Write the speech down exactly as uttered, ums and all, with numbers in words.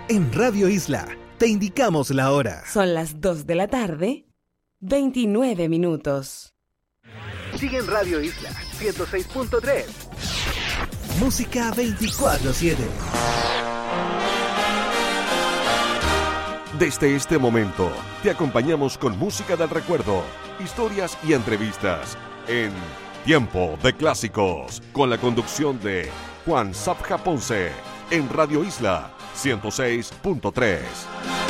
En Radio Isla te indicamos la hora. Son las dos de la tarde, veintinueve minutos. Sigue en Radio Isla ciento seis punto tres. Música veinticuatro siete. Desde este momento, te acompañamos con música del recuerdo, historias y entrevistas en Tiempo de Clásicos, con la conducción de Juan Zapja Ponce, en Radio Isla ciento seis punto tres.